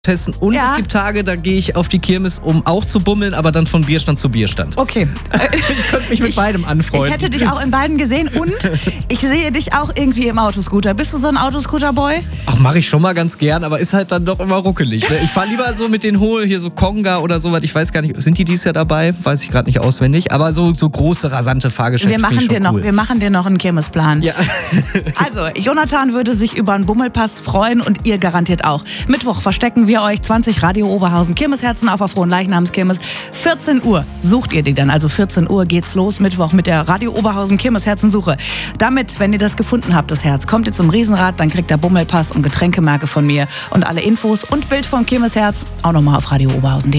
testen. Und es gibt Tage, da gehe ich auf die Kirmes, um auch zu bummeln, aber dann von Bierstand zu Bierstand. Okay. Ich könnte mich mit beidem anfreunden. Ich hätte dich auch in beiden gesehen und ich sehe dich auch irgendwie im Autoscooter. Bist du so ein Autoscooter-Boy? Ach, mache ich schon mal ganz gern, aber ist halt dann doch immer ruckelig. Ne? Ich fahre lieber so mit den hohen, hier so Konga oder sowas. Ich weiß gar nicht, sind die dieses Jahr dabei? Weiß ich gerade nicht auswendig. Aber so große, rasante Fahrgeschäfte finde ich schon cool. Wir machen dir noch einen Kirmesplan. Ja. Also, Jonathan würde sich über einen Bummelpass freuen und ihr garantiert auch. Mittwoch verstecken wir euch 20 Radio Oberhausen Kirmesherzen auf der Frohenleichnamskirmes. 14 Uhr sucht ihr die dann. Also 14 Uhr geht's los, Mittwoch mit der Radio Oberhausen Kirmesherzensuche. Damit, wenn ihr das gefunden habt, das Herz, kommt ihr zum Riesenrad, dann kriegt ihr Bummelpass und Getränkemarke von mir. Und alle Infos und Bild vom Kirmesherz auch nochmal auf radiooberhausen.de.